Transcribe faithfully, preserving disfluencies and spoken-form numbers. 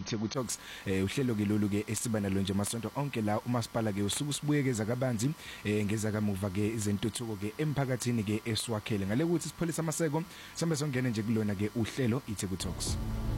iTheku Talks eh uhlelo ke lolu ke esiba nalo nje amasonto onke la umasipala ke usuku sibuyekeza kabanzi eh ngeza kamuva ke izentuthuko ke emphakathini ke eswakhele ngale ukuthi sipholisa amaseko sambe songena nje kulona ke uhlelo iTheku Talks.